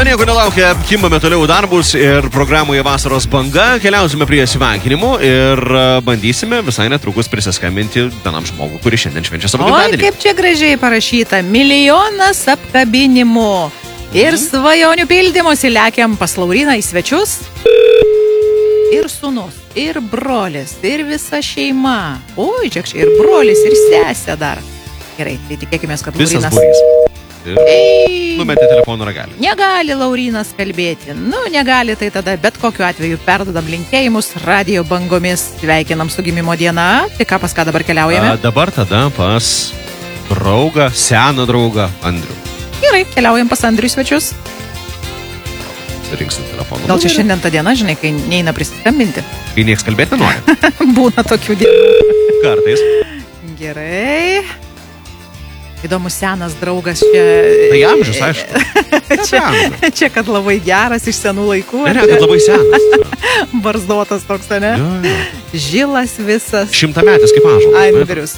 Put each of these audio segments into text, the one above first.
nieko nelaukia, kimbame toliau darbus ir programoje Vasaros banga, keliausime prie sveikinimų ir bandysime visai netrukus prisiskambinti vienam žmogui, kuris šiandien švenčia savo gimtadienį. Oi, kaip čia gražiai parašyta, milijonas apkabinimų ir svajonių pildymus įlekiam pas Lauryną į svečius. Ir sūnus, ir brolis, ir visa šeima. Oi, čia ir brolis, ir sesė dar. Gerai, tai tikėkime, kad Visas Laurynas... būrys. Numetė telefono ragelį. Negali Laurynas kalbėti. Negali, tai tada bet kokiu atveju perdodam linkėjimus radijo bangomis. Sveikinam su gimimo diena. Tai pas ką dabar keliaujame? Dabar tada pas draugą, seną draugą Andrių. Gerai, keliaujam pas Andrių svečius. Rinksim telefoną. Gal čia šiandien ta diena, žinai, kai neina prisiskambinti? Kai nieks kalbėti nenori. Būna tokių dienų. Kartais. Gerai. Įdomus senas draugas čia. Tai amžius, aišku. Čia, kad labai geras iš senų laikų. Ne, kad labai senas. Barzdotas toks, ne? Jo. Žilas visas. 100-metis kaip ąžuolas. Andrius.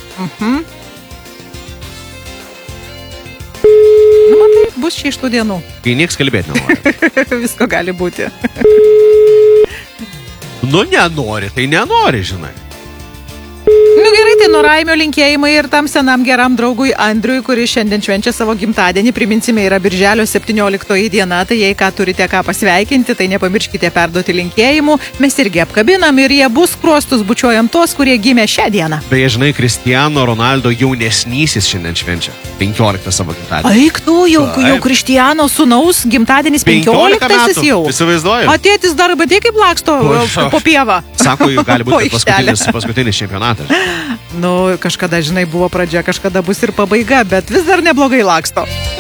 Matai, bus čia iš tų dienų. Kai nieks kalbėti nenori. Visko gali būti. Nenori, tai nenori, žinai. Gerai, tai Nuraimio linkėjimai ir tam senam geram draugui Andriui, kuris šiandien švenčia savo gimtadienį. Priminsime, yra birželio 17 diena, tai jei ką turite ką pasveikinti, tai nepamirškite perduoti linkėjimų. Mes irgi apkabinam ir jie bus skruostus bučiuojam tos, kurie gimė šią dieną. Beje, žinai, Cristiano Ronaldo jaunesnysis šiandien švenčia 15 savo gimtadienį. Eik tu, jau Cristiano sūnaus gimtadienis 15 jau. Įsivaizduoju. Atėtis dar, bet jie kaip laksto po pievą. Sako, jau gali būti paskutinis čempionatas. Kažkada, žinai, buvo pradžia, kažkada bus ir pabaiga, bet vis dar neblogai laksto.